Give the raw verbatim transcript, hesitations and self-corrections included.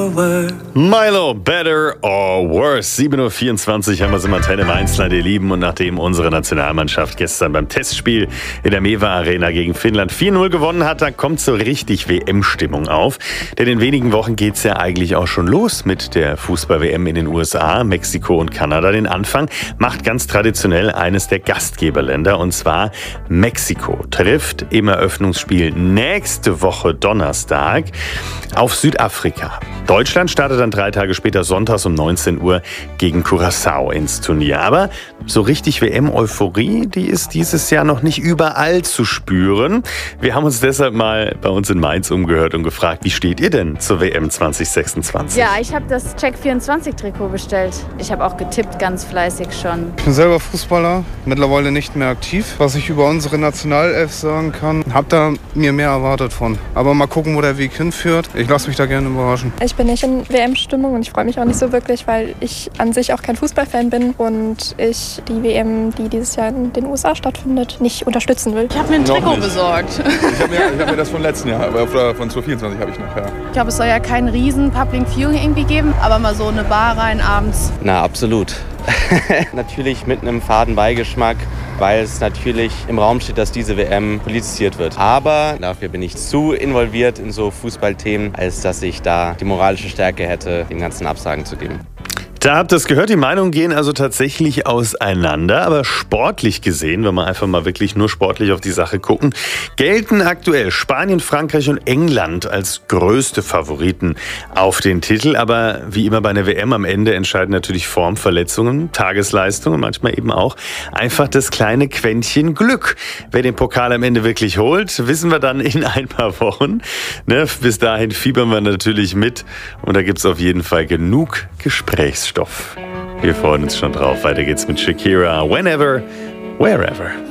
Milo, better or worse. sieben Uhr vierundzwanzig haben wir es im Antenne Mainzland, ihr Lieben. Und nachdem unsere Nationalmannschaft gestern beim Testspiel in der Mewa Arena gegen Finnland vier null gewonnen hat, da kommt so richtig W M-Stimmung auf. Denn in wenigen Wochen geht es ja eigentlich auch schon los mit der Fußball-W M in den U S A, Mexiko und Kanada. Den Anfang macht ganz traditionell eines der Gastgeberländer, und zwar Mexiko. Trifft im Eröffnungsspiel nächste Woche Donnerstag auf Südafrika. Deutschland startet dann drei Tage später sonntags um neunzehn Uhr gegen Curaçao ins Turnier. Aber so richtig W M-Euphorie, die ist dieses Jahr noch nicht überall zu spüren. Wir haben uns deshalb mal bei uns in Mainz umgehört und gefragt, wie steht ihr denn zur W M zwanzig sechsundzwanzig? Ja, ich habe das Check vierundzwanzig-Trikot bestellt. Ich habe auch getippt, ganz fleißig schon. Ich bin selber Fußballer, mittlerweile nicht mehr aktiv. Was ich über unsere Nationalelf sagen kann, habe da mir mehr erwartet von. Aber mal gucken, wo der Weg hinführt. Ich lasse mich da gerne überraschen. Ich bin nicht in W M-Stimmung und ich freue mich auch nicht so wirklich, weil ich an sich auch kein Fußballfan bin und ich die W M, die dieses Jahr in den U S A stattfindet, nicht unterstützen will. Ich habe mir ein Trikot besorgt. Ich habe mir, hab mir das von letzten Jahr, aber von zwanzig vierundzwanzig habe ich noch, ja. Ich glaube, es soll ja keinen riesen Public Viewing irgendwie geben, aber mal so eine Bar rein abends. Na, absolut. Natürlich mit einem faden Beigeschmack, weil es natürlich im Raum steht, dass diese W M politisiert wird. Aber dafür bin ich zu involviert in so Fußballthemen, als dass ich da die moralische Stärke hätte, dem Ganzen Absagen zu geben. Da habt ihr es gehört, die Meinungen gehen also tatsächlich auseinander, aber sportlich gesehen, wenn wir einfach mal wirklich nur sportlich auf die Sache gucken, gelten aktuell Spanien, Frankreich und England als größte Favoriten auf den Titel. Aber wie immer bei einer W M am Ende entscheiden natürlich Form, Verletzungen, Tagesleistung und manchmal eben auch einfach das kleine Quäntchen Glück. Wer den Pokal am Ende wirklich holt, wissen wir dann in ein paar Wochen. Ne? Bis dahin fiebern wir natürlich mit und da gibt es auf jeden Fall genug Gesprächsstoff. Wir freuen uns schon drauf. Weiter geht's mit Shakira. Whenever, wherever.